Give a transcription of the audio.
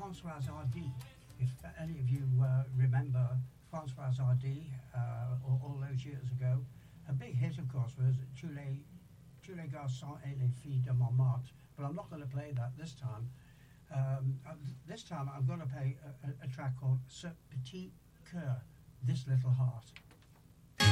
Françoise Hardy. If any of you remember Françoise Hardy all those years ago, a big hit, of course, was Tous les garçons et les filles de Montmartre. But I'm not going to play that this time. This time I'm going to play a track called Ce Petit Cœur, This Little Heart.